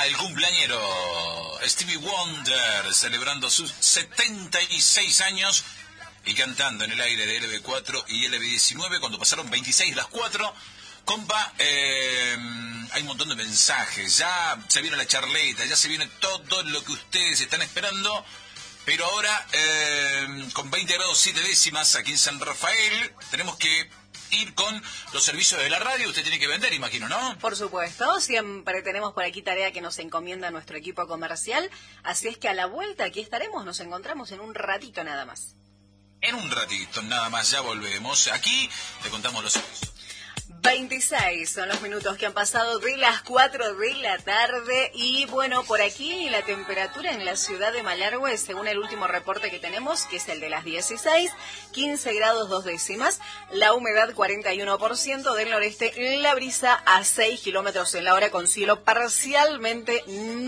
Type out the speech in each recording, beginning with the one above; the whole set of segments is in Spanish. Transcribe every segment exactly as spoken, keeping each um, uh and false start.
está el cumpleañero Stevie Wonder celebrando sus setenta y seis años y cantando en el aire de L B cuatro y L B diecinueve cuando pasaron veintiséis las cuatro. Compa, eh, hay un montón de mensajes, ya se viene la charleta, ya se viene todo lo que ustedes están esperando, pero ahora eh, con veinte grados siete décimas aquí en San Rafael tenemos que ir con los servicios de la radio. Usted tiene que vender, imagino, ¿no? Por supuesto, siempre tenemos por aquí tarea que nos encomienda nuestro equipo comercial, así es que a la vuelta aquí estaremos, nos encontramos en un ratito nada más. En un ratito nada más ya volvemos, aquí le contamos los servicios. veintiséis son los minutos que han pasado de las cuatro de la tarde y bueno, por aquí la temperatura en la ciudad de Malargüe, según el último reporte que tenemos, que es el de las dieciséis, quince grados dos décimas, la humedad cuarenta y uno por ciento, del noreste la brisa a seis kilómetros en la hora con cielo parcialmente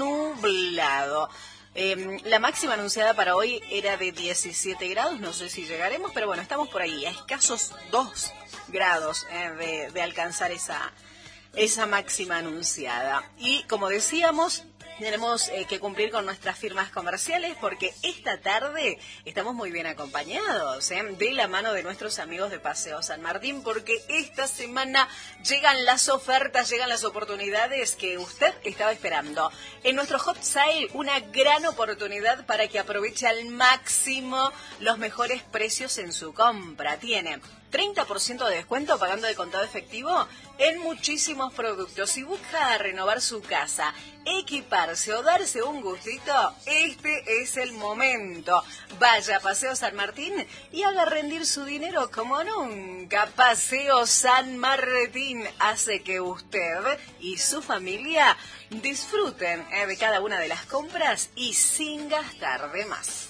nublado. Eh, la máxima anunciada para hoy era de diecisiete grados, no sé si llegaremos, pero bueno, estamos por ahí, a escasos dos grados eh, de, de alcanzar esa, esa máxima anunciada. Y como decíamos, tenemos eh, que cumplir con nuestras firmas comerciales porque esta tarde estamos muy bien acompañados, ¿eh? de la mano de nuestros amigos de Paseo San Martín, porque esta semana llegan las ofertas, llegan las oportunidades que usted estaba esperando. En nuestro Hot Sale, una gran oportunidad para que aproveche al máximo los mejores precios en su compra. Tiene treinta por ciento de descuento pagando de contado efectivo en muchísimos productos. Si busca renovar su casa, equiparse o darse un gustito, este es el momento. Vaya a Paseo San Martín y haga rendir su dinero como nunca. Paseo San Martín hace que usted y su familia disfruten eh, de cada una de las compras y sin gastar de más.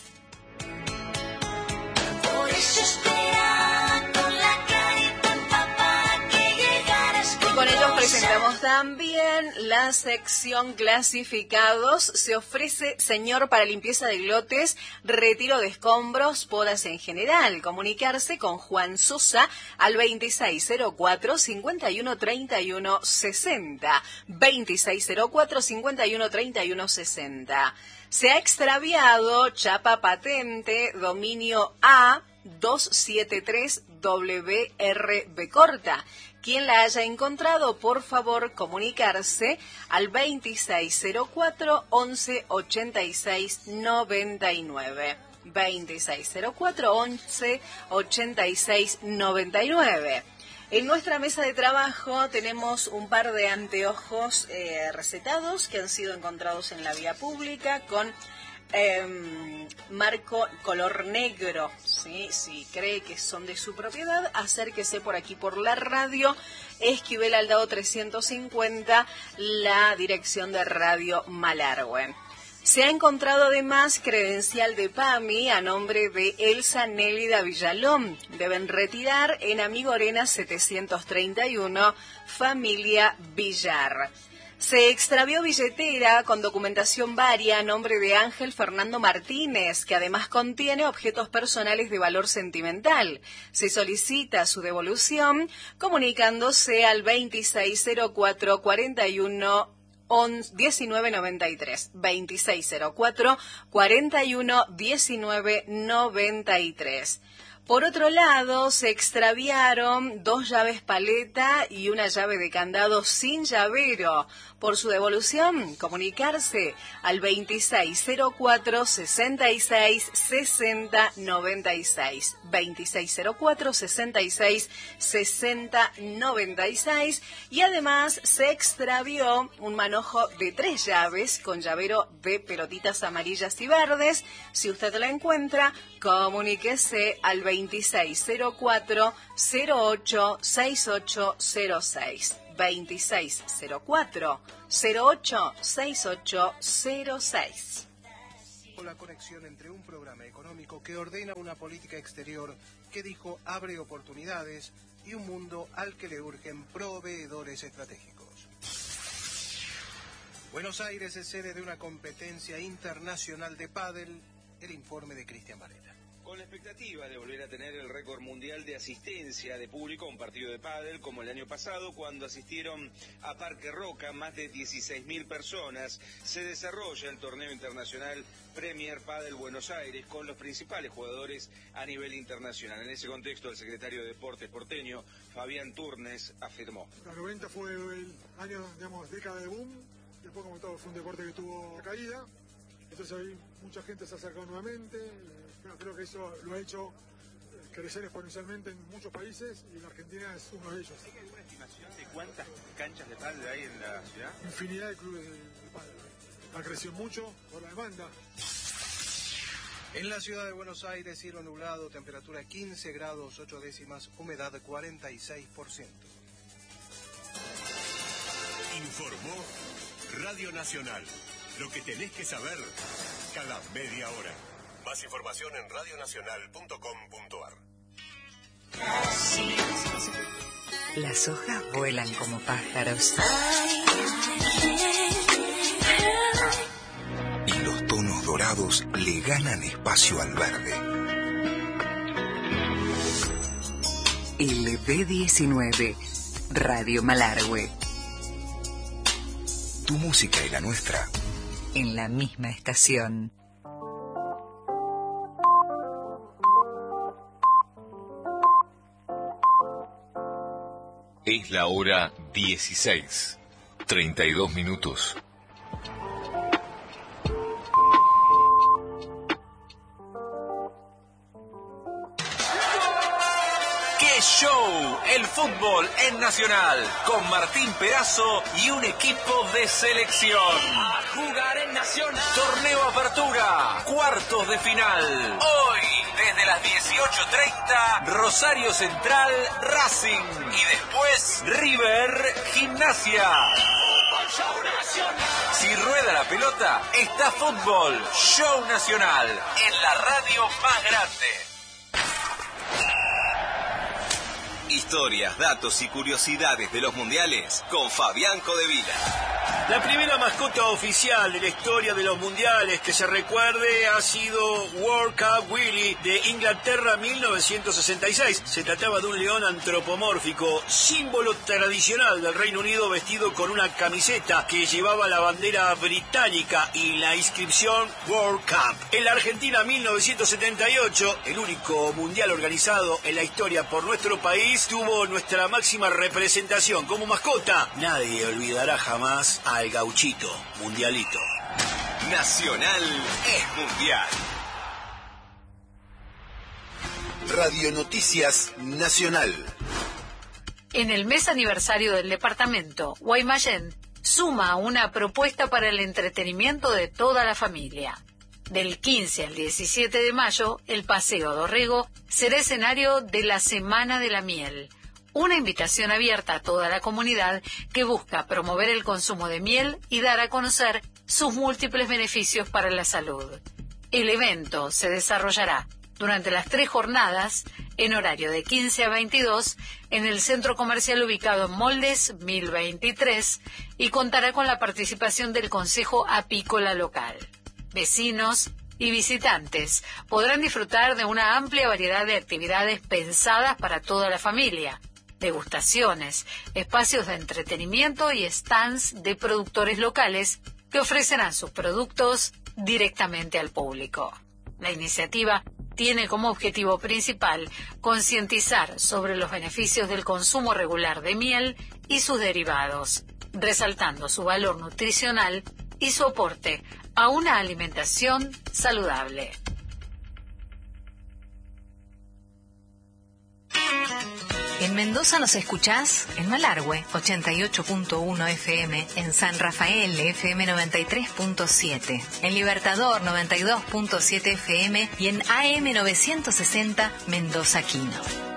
Por eso esperaba con la carita empapada que llegaras con Con ellos rosa. presentamos también la sección clasificados. Se ofrece señor para limpieza de glotes, retiro de escombros, podas en general. Comunicarse con Juan Sosa al veintiséis cero cuatro, cincuenta y uno treinta y uno sesenta. veintiséis cero cuatro, cincuenta y uno treinta y uno sesenta. Se ha extraviado chapa patente, dominio A doscientos setenta y tres W R B corta. Quien la haya encontrado, por favor, comunicarse al veintiséis cero cuatro, once ochenta y seis noventa y nueve. veintiséis cero cuatro, once ochenta y seis noventa y nueve. En nuestra mesa de trabajo tenemos un par de anteojos eh, recetados que han sido encontrados en la vía pública con eh, marco color negro. ¿Sí? Si cree que son de su propiedad, acérquese por aquí por la radio. Esquivel Aldao trescientos cincuenta, la dirección de Radio Malargüe. Se ha encontrado además credencial de PAMI a nombre de Elsa Nélida Villalón. Deben retirar en Amigo Arena setecientos treinta y uno, familia Villar. Se extravió billetera con documentación varia a nombre de Ángel Fernando Martínez, que además contiene objetos personales de valor sentimental. Se solicita su devolución comunicándose al veintiséis cero cuatro, cuarenta y uno diecinueve noventa y tres, veintiséis cero cuatro, cuarenta y uno diecinueve noventa y tres. Por otro lado, se extraviaron dos llaves paleta y una llave de candado sin llavero. Por su devolución, comunicarse al veintiséis cero cuatro, sesenta y seis, sesenta noventa y seis. veintiséis cero cuatro, sesenta y seis, sesenta noventa y seis. Y además se extravió un manojo de tres llaves con llavero de pelotitas amarillas y verdes. Si usted la encuentra, comuníquese al veintiséis cero cuatro, cero ocho, sesenta y ocho cero seis. veintiséis cero cuatro, cero ocho, sesenta y ocho cero seis. La conexión entre un programa económico que ordena una política exterior que dijo abre oportunidades y un mundo al que le urgen proveedores estratégicos. Buenos Aires es sede de una competencia internacional de pádel. El informe de Cristian Varela. Con la expectativa de volver a tener el récord mundial de asistencia de público a un partido de pádel como el año pasado, cuando asistieron a Parque Roca más de dieciséis mil personas, se desarrolla el torneo internacional Premier Padel Buenos Aires con los principales jugadores a nivel internacional. En ese contexto, el secretario de Deportes porteño, Fabián Turnes, afirmó: La noventa fue el año, digamos, década de boom. Después, como todo, fue un deporte que tuvo caída. Entonces ahí mucha gente se ha acercado nuevamente. Bueno, creo que eso lo ha hecho crecer exponencialmente en muchos países y la Argentina es uno de ellos. ¿Hay alguna estimación de cuántas canchas de pádel hay en la ciudad? Infinidad de clubes de, de pádel. Ha crecido mucho por la demanda. En la ciudad de Buenos Aires, cielo nublado, temperatura quince grados ocho décimas, humedad cuarenta y seis por ciento. Informó Radio Nacional. Lo que tenés que saber cada media hora. Más información en radionacional punto com punto ar. Las hojas vuelan como pájaros. Y los tonos dorados le ganan espacio al verde. L B diecinueve, Radio Malargüe. Tu música y la nuestra. En la misma estación. Es la hora dieciséis, treinta y dos minutos. ¡Qué show! El fútbol en Nacional, con Martín Perazo y un equipo de selección. A jugar en Nacional. Torneo Apertura, cuartos de final. Hoy, desde las dieciocho treinta, Rosario Central, Racing. Y después, River, Gimnasia. Si rueda la pelota, está fútbol. Show Nacional, en la radio más grande. Historias, datos y curiosidades de los mundiales con Fabián Codevila. La primera mascota oficial de la historia de los mundiales que se recuerde ha sido World Cup Willy de Inglaterra mil novecientos sesenta y seis. Se trataba de un león antropomórfico, símbolo tradicional del Reino Unido, vestido con una camiseta que llevaba la bandera británica y la inscripción World Cup. En la Argentina mil novecientos setenta y ocho, el único mundial organizado en la historia por nuestro país, tuvo nuestra máxima representación como mascota. Nadie olvidará jamás al gauchito mundialito. Nacional es mundial. Radio Noticias Nacional. En el mes aniversario del departamento, Guaymallén suma una propuesta para el entretenimiento de toda la familia. Del quince al diecisiete de mayo, el Paseo Dorrego será escenario de la Semana de la Miel, una invitación abierta a toda la comunidad que busca promover el consumo de miel y dar a conocer sus múltiples beneficios para la salud. El evento se desarrollará durante las tres jornadas, en horario de quince a veintidós, en el centro comercial ubicado en Moldes mil veintitrés y contará con la participación del Consejo Apícola Local. Vecinos y visitantes podrán disfrutar de una amplia variedad de actividades pensadas para toda la familia, degustaciones, espacios de entretenimiento y stands de productores locales que ofrecerán sus productos directamente al público. La iniciativa tiene como objetivo principal concientizar sobre los beneficios del consumo regular de miel y sus derivados, resaltando su valor nutricional y su aporte a una alimentación saludable. En Mendoza nos escuchás en Malargüe, ochenta y ocho punto uno F M, en San Rafael, F M noventa y tres punto siete, en Libertador, noventa y dos punto siete F M y en A M novecientos sesenta, Mendoza Quino.